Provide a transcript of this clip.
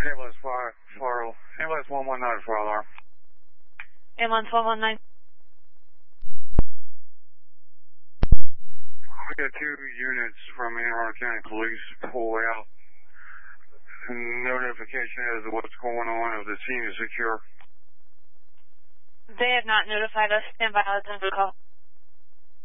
Ambulance 119 for alarm. Ambulance 119. We got 2 units from Anne Arundel County Police pull out. No notification as to what's going on, if the scene is secure. They have not notified us. Stand by, I'll attend the call.